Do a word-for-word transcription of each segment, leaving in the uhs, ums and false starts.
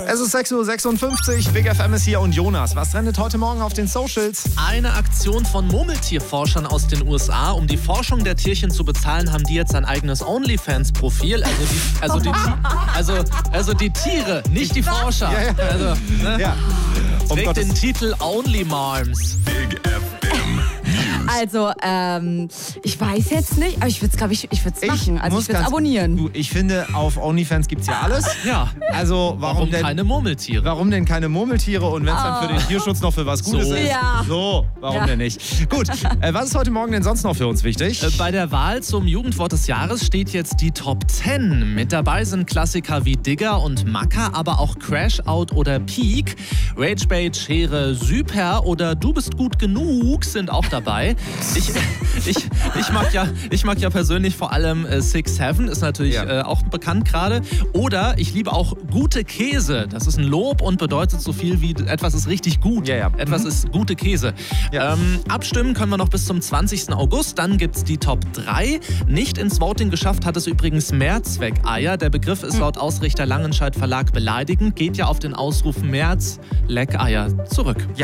Es ist sechs Uhr sechsundfünfzig, Big F M ist hier und Jonas. Was trendet heute Morgen auf den Socials? Eine Aktion von Murmeltierforschern aus den U S A. Um die Forschung der Tierchen zu bezahlen, haben die jetzt ein eigenes OnlyFans-Profil. Also die, also, die, also, also die Tiere, nicht die Forscher. Ja, ja. Also, ne? Ja. Um Trägt Gottes- den Titel Only Moms. Big F M News. Also, ähm, ich weiß jetzt nicht, aber ich würde es, glaube ich, ich würde es machen. Also muss ich würde es ganz- abonnieren. Du, ich finde, auf OnlyFans gibt's ja alles. Ja. Also warum, Warum denn keine Murmeltiere? Warum denn keine Murmeltiere? Und wenn es dann für den Tierschutz noch für was Gutes So. ist, Ja. so, warum Ja. denn nicht? Gut, äh, was ist heute Morgen denn sonst noch für uns wichtig? Äh, Bei der Wahl zum Jugendwort des Jahres steht jetzt die Top zehn. Mit dabei sind Klassiker wie Digger und Macker, aber auch Crash Out oder Peak. Ragebait, Schere, Super oder Du bist gut genug sind auch dabei. Ich, ich, ich, mag, ja, ich mag ja persönlich vor allem äh, Six Seven, ist natürlich Ja. äh, auch bekannt gerade. Oder ich liebe auch gute Käse. Das ist ein Lob und bedeutet so viel wie etwas ist richtig gut. Ja, ja. Etwas Mhm. ist gute Käse. Ja. Ähm, abstimmen können wir noch bis zum zwanzigsten August. Dann gibt es die Top drei. Nicht ins Voting geschafft hat es übrigens Mehrzweckeier. Der Begriff ist laut Ausrichter Langenscheidt Verlag beleidigend. Geht ja auf den Ausruf Mehrs Leckeier zurück. Ja.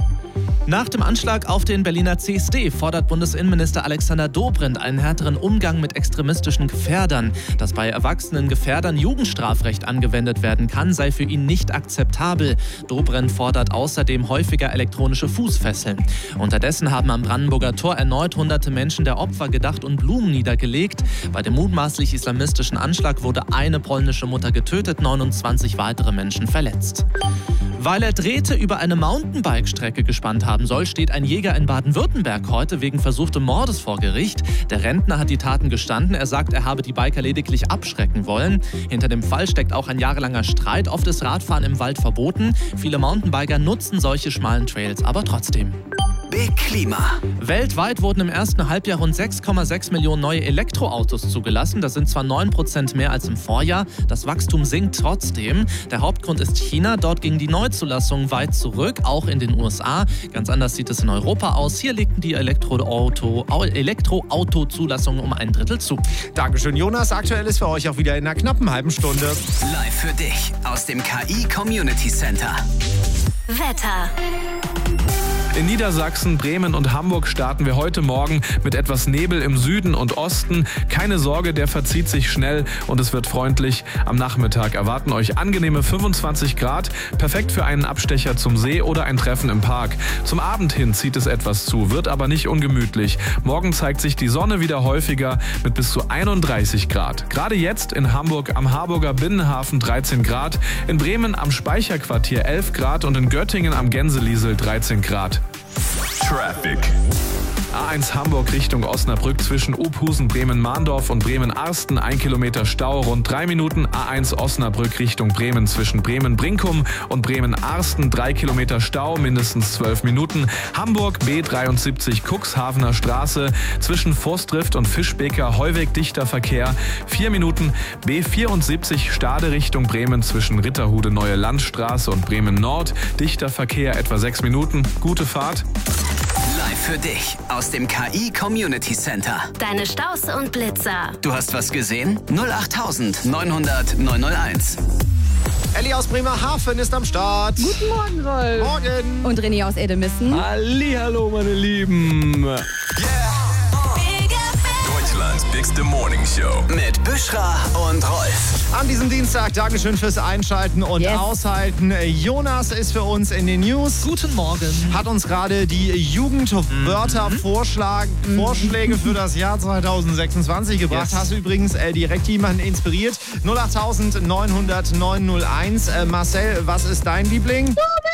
Nach dem Anschlag auf den Berliner C S D fordert Bundesinnenminister Alexander Dobrindt einen härteren Umgang mit extremistischen Gefährdern. Dass bei erwachsenen Gefährdern Jugendstrafrecht angewendet werden kann, sei für ihn nicht akzeptabel. Dobrindt fordert außerdem häufiger elektronische Fußfesseln. Unterdessen haben am Brandenburger Tor erneut hunderte Menschen der Opfer gedacht und Blumen niedergelegt. Bei dem mutmaßlich islamistischen Anschlag wurde eine polnische Mutter getötet, neunundzwanzig weitere Menschen verletzt. Weil er Drähte über eine Mountainbike-Strecke gespannt haben soll, steht ein Jäger in Baden-Württemberg heute wegen versuchten Mordes vor Gericht. Der Rentner hat die Taten gestanden. Er sagt, er habe die Biker lediglich abschrecken wollen. Hinter dem Fall steckt auch ein jahrelanger Streit. Oft ist Radfahren im Wald verboten. Viele Mountainbiker nutzen solche schmalen Trails aber trotzdem. Big Klima. Weltweit wurden im ersten Halbjahr rund sechs Komma sechs Millionen neue Elektroautos zugelassen. Das sind zwar neun Prozent mehr als im Vorjahr, das Wachstum sinkt trotzdem. Der Hauptgrund ist China. Dort gingen die Neuzulassungen weit zurück, auch in den U S A. Ganz anders sieht es in Europa aus. Hier legten die Elektroauto, Elektroauto-Zulassungen um ein Drittel zu. Dankeschön, Jonas. Aktuell ist für euch auch wieder in einer knappen halben Stunde. Live für dich aus dem K I Community Center. Wetter. In Niedersachsen, Bremen und Hamburg starten wir heute Morgen mit etwas Nebel im Süden und Osten. Keine Sorge, der verzieht sich schnell und es wird freundlich. Am Nachmittag erwarten euch angenehme fünfundzwanzig Grad, perfekt für einen Abstecher zum See oder ein Treffen im Park. Zum Abend hin zieht es etwas zu, wird aber nicht ungemütlich. Morgen zeigt sich die Sonne wieder häufiger mit bis zu einunddreißig Grad. Gerade jetzt in Hamburg am Harburger Binnenhafen dreizehn Grad, in Bremen am Speicherquartier elf Grad und in Göttingen am Gänseliesel dreizehn Grad. Traffic. A eins Hamburg Richtung Osnabrück zwischen Ophusen, Bremen-Mahndorf und Bremen-Arsten. Ein Kilometer Stau, rund drei Minuten. A eins Osnabrück Richtung Bremen zwischen Bremen-Brinkum und Bremen-Arsten. Drei Kilometer Stau, mindestens zwölf Minuten. Hamburg B dreiundsiebzig Cuxhavener Straße zwischen Forstdrift und Fischbeker. Heuweg dichter Verkehr. Vier Minuten. B vierundsiebzig Stade Richtung Bremen zwischen Ritterhude Neue Landstraße und Bremen Nord. Dichter Verkehr etwa sechs Minuten. Gute Fahrt. Live für dich aus dem K I Community Center. Deine Staus und Blitzer. Du hast was gesehen? null acht neunhundert neunhunderteins. Elli aus Bremerhaven ist am Start. Guten Morgen, Rolf. Morgen. Und René aus Edemissen. Hallihallo, meine Lieben. Deutschlands bigste Morning Show. Mit Büschra und Rolf. An diesem Dienstag, Dankeschön fürs Einschalten und Yes. Aushalten. Jonas ist für uns in den News. Guten Morgen. Hat uns gerade die Jugendwörter-Vorschläge Vorschläge für das Jahr zweitausendsechsundzwanzig gebracht. Yes. Hast du übrigens äh, direkt jemanden inspiriert. null acht neunhundert neunhundert neunhunderteins. Äh, Marcel, was ist dein Liebling?